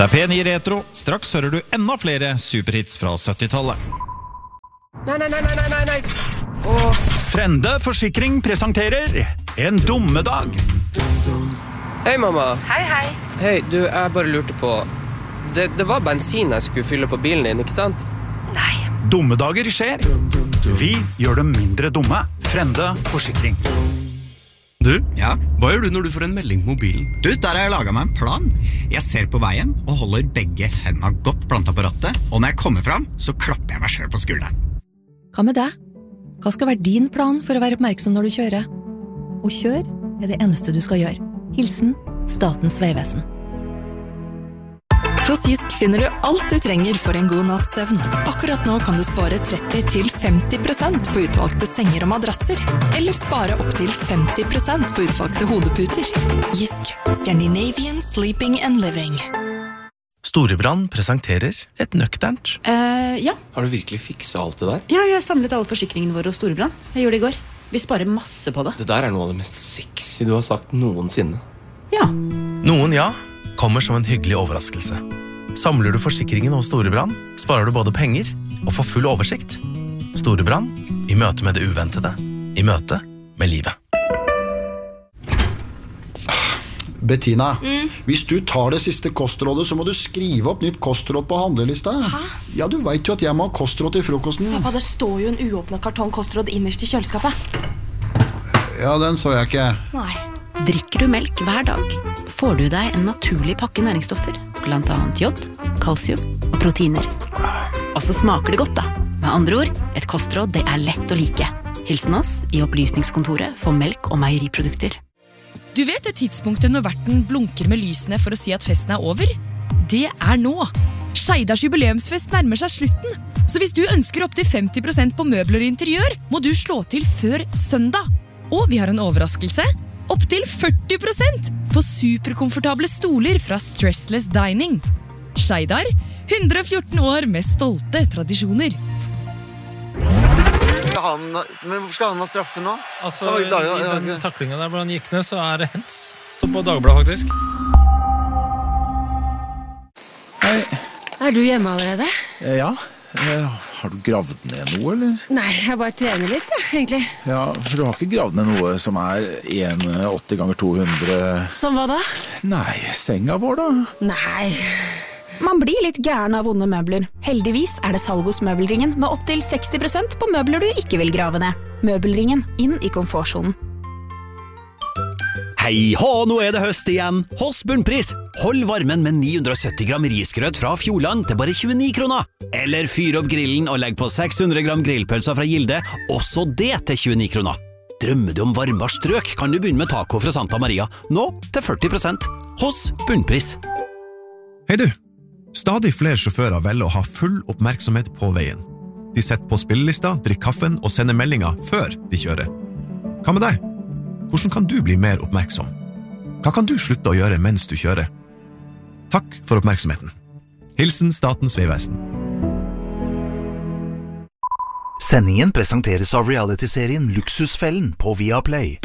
Dette pen i retro. Straks hører du enda flere superhits fra 70-tallet. Nei. Frende Forsikring presenterer En dommedag. Hei, mamma. Hei. Hei, du, jeg bare lurte på... Det var bensin jeg skulle fylle på bilen din, ikke sant? Nei. Dommedager skjer. Vi gjør dem mindre dumme. Frende Forsikring. Du, Ja? hva gjør du når du får en melding på mobilen? Du, der har jeg laget meg en plan. Jeg ser på veien og holder begge hendene godt plantet på rattet, og når jeg kommer fram, så klapper jeg meg selv på skulderen. Hva med deg? Hva skal være din plan for å være oppmerksom når du kjører? Å kjøre er det eneste du skal gjøre. Hilsen Statens vegvesen. Hos Jysk finner du alt du trenger for en god natts søvn. Akkurat nå kan du spare 30-50% på utvalgte senger og madrasser, eller spare opp til 50% på utvalgte hodeputer. Jysk, Scandinavian Sleeping and Living. Storebrand presenterer et nøkternt. Ja. Har du virkelig fikset alt det der? Ja, jeg samlet alle forsikringene våre hos Storebrand. Jeg gjorde det i går. Vi sparer masse på det. Det der er noe av det mest sexy du har sagt noensinne. Ja. Noen ja, kommer som en hyggelig overraskelse. Samler du forsikringen hos Storebrand, sparer du både penger og får full oversikt. Storebrand, i møte med det uventede. I møte med livet. Bettina, hvis du tar det siste kostrådet, så må du skrive opp nytt kostråd på handlelista. Hæ? Ja, du vet jo at jeg må ha kostråd til frokosten. Pappa, det står jo en uåpnet kartong kostråd innerst i kjøleskapet. Ja, den så jeg ikke. Nei. Drikker du melk hver dag, får du deg en naturlig pakke næringsstoffer, blant annet jod, kalsium og proteiner. Og så smaker det godt da. Med andre ord, et kostråd det er lett å like. Hilsen oss i opplysningskontoret for melk og meieriprodukter. Du vet det tidspunktet når verten blunker med lysene for å si at festen er over? Det er nå! Skeidars jubileumsfest nærmer seg slutten, så hvis du ønsker opp til 50% på møbler og interiør, må du slå til før søndag. Og vi har en overraskelse. Opp til 40% på superkomfortable stoler fra Stressless Dining. Skeidar, 114 år med stolte tradisjoner. Men hvorfor skal han ha straffe nå? Altså, i den taklingen der hvor han gikk ned, så er det hens. Står på Dagbladet, faktisk. Hei. Er du hjemme allerede? Ja. Har du gravd ned noe, eller? Nei, jeg bare trener litt, egentlig. Ja, for du har ikke gravd ned noe som er 1,80 ganger 200... Som hva da? Nei, senga vår da. Nei. Man blir litt gæren av vonde møbler. Heldigvis er det salg hos Møbelringen med opp til 60% på møbler du ikke vil grave ned. Møbelringen, inn i komfortsonen. Hei hå, nå er det høst igjen. Hos Bunnpris. Hold varmen med 970 gram risgrøt fra Fjordland til bare 29 kroner. Eller fyr opp grillen og legg på 600 gram grillpølser fra Gilde, også det til 29 kroner. Drømmer du om varmere strøk, kan du begynne med taco fra Santa Maria. Nå til 40%. Hos Bunnpris. Hei du! Stadig flere sjåfører velger å ha full oppmerksomhet på veien. De setter på spillelista, drikker kaffen og sender meldinger før de kjører. Hva med deg? Hvordan kan du bli mer oppmerksom? Hva kan du slutte å gjøre mens du kjører? Takk for oppmerksomheten. Hilsen Statens vegvesen. Sendingen presenteres av reality-serien Luksusfellen på Viaplay.